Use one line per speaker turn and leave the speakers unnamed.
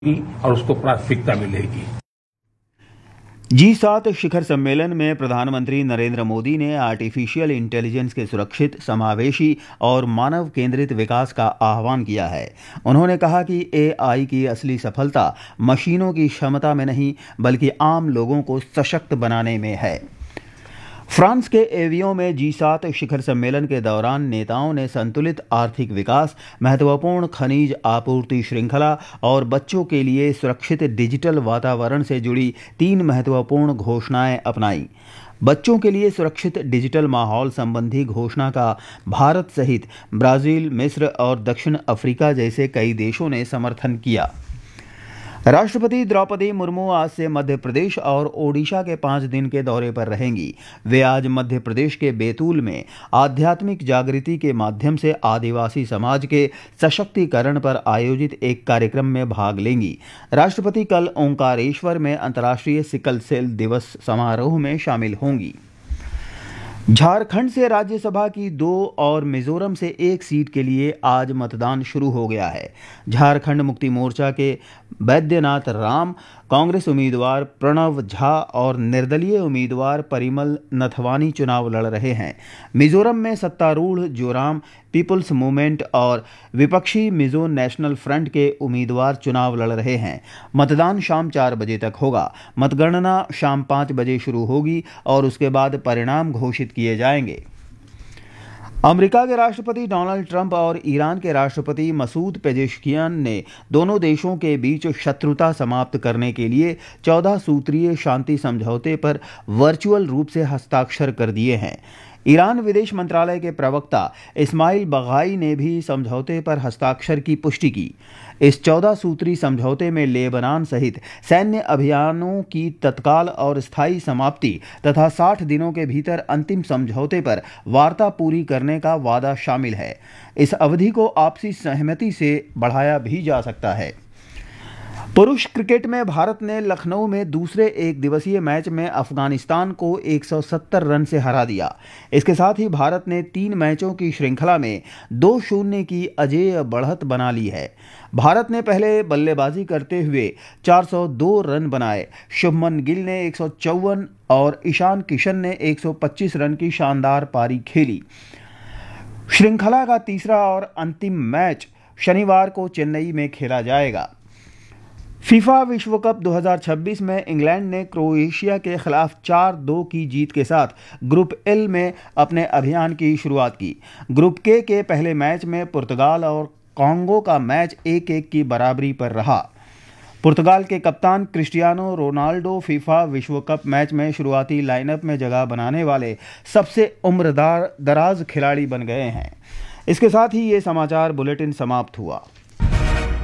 और उसको प्राथमिकता मिलेगी।
G7 शिखर सम्मेलन में प्रधानमंत्री नरेंद्र मोदी ने आर्टिफिशियल इंटेलिजेंस के सुरक्षित, समावेशी और मानव केंद्रित विकास का आह्वान किया है। उन्होंने कहा कि AI की असली सफलता मशीनों की क्षमता में नहीं, बल्कि आम लोगों को सशक्त बनाने में है। फ्रांस के एवियों में G7 शिखर सम्मेलन के दौरान नेताओं ने संतुलित आर्थिक विकास, महत्वपूर्ण खनिज आपूर्ति श्रृंखला और बच्चों के लिए सुरक्षित डिजिटल वातावरण से जुड़ी 3 महत्वपूर्ण घोषणाएं अपनाई। बच्चों के लिए सुरक्षित डिजिटल माहौल संबंधी घोषणा का भारत सहित ब्राजील, मिस्र और दक्षिण अफ्रीका जैसे कई देशों ने समर्थन किया। राष्ट्रपति द्रौपदी मुर्मू आज से मध्य प्रदेश और ओडिशा के 5 दिन के दौरे पर रहेंगी। वे आज मध्य प्रदेश के बैतूल में आध्यात्मिक जागृति के माध्यम से आदिवासी समाज के सशक्तिकरण पर आयोजित एक कार्यक्रम में भाग लेंगी। राष्ट्रपति कल ओंकारेश्वर में अंतर्राष्ट्रीय सिकल सेल दिवस समारोह में शामिल होंगी। झारखंड से राज्यसभा की 2 और मिजोरम से 1 सीट के लिए आज मतदान शुरू हो गया है। झारखंड मुक्ति मोर्चा के बैद्यनाथ राम, कांग्रेस उम्मीदवार प्रणव झा और निर्दलीय उम्मीदवार परिमल नथवानी चुनाव लड़ रहे हैं। मिजोरम में सत्तारूढ़ जोराम पीपुल्स मूवमेंट और विपक्षी मिजो नेशनल फ्रंट के उम्मीदवार चुनाव लड़ रहे हैं। मतदान शाम 4 बजे तक होगा। मतगणना शाम 5 बजे शुरू होगी और उसके बाद परिणाम घोषित किए जाएंगे। अमेरिका के राष्ट्रपति डोनाल्ड ट्रंप और ईरान के राष्ट्रपति मसूद पेजेश्कियान ने दोनों देशों के बीच शत्रुता समाप्त करने के लिए 14 सूत्रीय शांति समझौते पर वर्चुअल रूप से हस्ताक्षर कर दिए हैं। ईरान विदेश मंत्रालय के प्रवक्ता इस्माइल बघाई ने भी समझौते पर हस्ताक्षर की पुष्टि की। इस 14 सूत्री समझौते में लेबनान सहित सैन्य अभियानों की तत्काल और स्थायी समाप्ति तथा 60 दिनों के भीतर अंतिम समझौते पर वार्ता पूरी करने का वादा शामिल है। इस अवधि को आपसी सहमति से बढ़ाया भी जा सकता है। पुरुष क्रिकेट में भारत ने लखनऊ में दूसरे एक दिवसीय मैच में अफगानिस्तान को 170 रन से हरा दिया। इसके साथ ही भारत ने 3 मैचों की श्रृंखला में 2-0 की अजेय बढ़त बना ली है। भारत ने पहले बल्लेबाजी करते हुए 402 रन बनाए। शुभमन गिल ने 154 और ईशान किशन ने 125 रन की शानदार पारी खेली। श्रृंखला का तीसरा और अंतिम मैच शनिवार को चेन्नई में खेला जाएगा। फीफा विश्व कप 2026 में इंग्लैंड ने क्रोएशिया के खिलाफ 4-2 की जीत के साथ ग्रुप एल में अपने अभियान की शुरुआत की। ग्रुप के पहले मैच में पुर्तगाल और कांगो का मैच 1-1 की बराबरी पर रहा। पुर्तगाल के कप्तान क्रिस्टियानो रोनाल्डो फीफा विश्व कप मैच में शुरुआती लाइनअप में जगह बनाने वाले सबसे उम्रदराज खिलाड़ी बन गए हैं। इसके साथ ही ये समाचार बुलेटिन समाप्त हुआ।